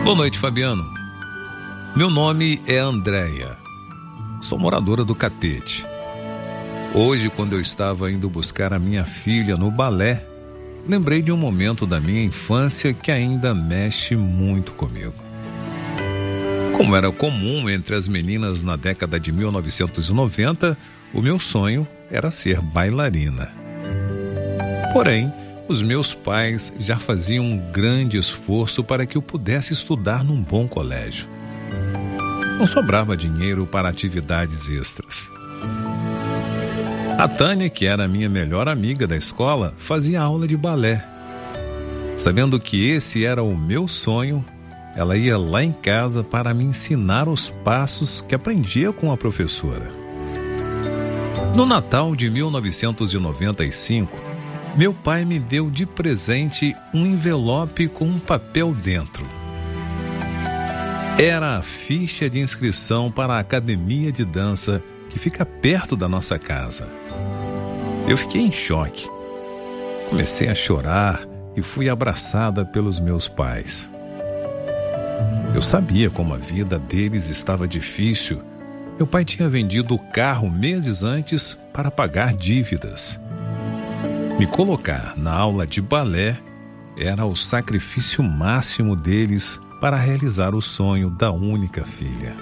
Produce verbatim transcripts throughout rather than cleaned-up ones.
Boa noite, Fabiano. Meu nome é Andréia. Sou moradora do Catete. Hoje, quando eu estava indo buscar a minha filha no balé, lembrei de um momento da minha infância que ainda mexe muito comigo. Como era comum entre as meninas na década de mil novecentos e noventa, o meu sonho era ser bailarina. Porém, os meus pais já faziam um grande esforço para que eu pudesse estudar num bom colégio. Não sobrava dinheiro para atividades extras. A Tânia, que era a minha melhor amiga da escola, fazia aula de balé. Sabendo que esse era o meu sonho, ela ia lá em casa para me ensinar os passos que aprendia com a professora. No Natal de mil novecentos e noventa e cinco, meu pai me deu de presente um envelope com um papel dentro. Era a ficha de inscrição para a academia de dança que fica perto da nossa casa. Eu fiquei em choque. Comecei a chorar e fui abraçada pelos meus pais. Eu sabia como a vida deles estava difícil. Meu pai tinha vendido o carro meses antes para pagar dívidas. Me colocar na aula de balé era o sacrifício máximo deles para realizar o sonho da única filha.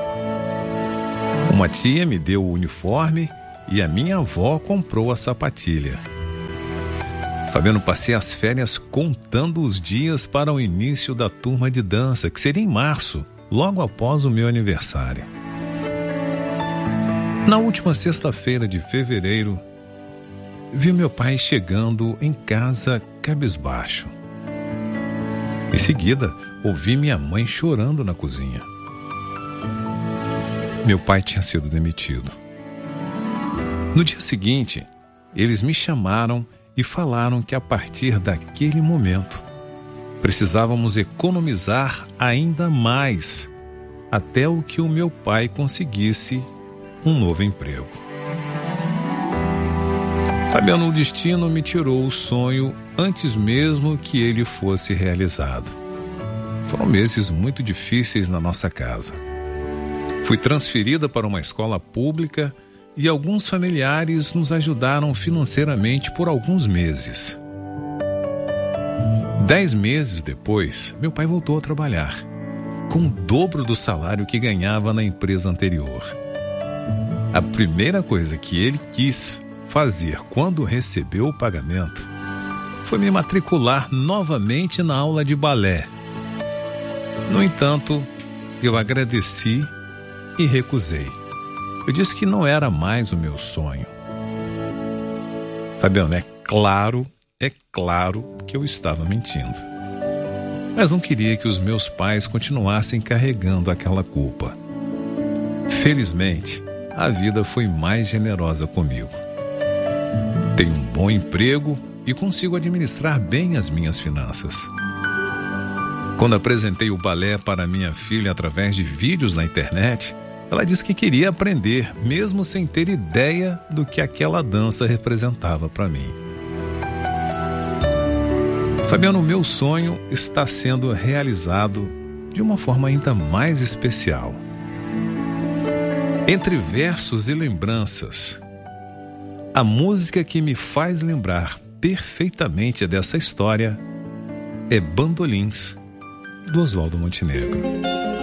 Uma tia me deu o uniforme e a minha avó comprou a sapatilha. Fabiano, passei as férias contando os dias para o início da turma de dança, que seria em março, logo após o meu aniversário. Na última sexta-feira de fevereiro, vi meu pai chegando em casa cabisbaixo. Em seguida, ouvi minha mãe chorando na cozinha. Meu pai tinha sido demitido. No dia seguinte, eles me chamaram e falaram que a partir daquele momento, precisávamos economizar ainda mais até o que o meu pai conseguisse um novo emprego. Fabiano, o destino me tirou o sonho antes mesmo que ele fosse realizado. Foram meses muito difíceis na nossa casa. Fui transferida para uma escola pública e alguns familiares nos ajudaram financeiramente por alguns meses. Dez meses depois, meu pai voltou a trabalhar, com o dobro do salário que ganhava na empresa anterior. A primeira coisa que ele quis fazer quando recebeu o pagamento foi me matricular novamente na aula de balé. No entanto, eu agradeci e recusei. Eu disse que não era mais o meu sonho. Fabiano, é claro, é claro que eu estava mentindo. Mas não queria que os meus pais continuassem carregando aquela culpa. Felizmente, a vida foi mais generosa comigo. Tenho um bom emprego e consigo administrar bem as minhas finanças. Quando apresentei o balé para minha filha através de vídeos na internet, ela disse que queria aprender, mesmo sem ter ideia do que aquela dança representava para mim. Fabiano, meu sonho está sendo realizado de uma forma ainda mais especial. Entre versos e lembranças, a música que me faz lembrar perfeitamente dessa história é Bandolins, do Oswaldo Montenegro.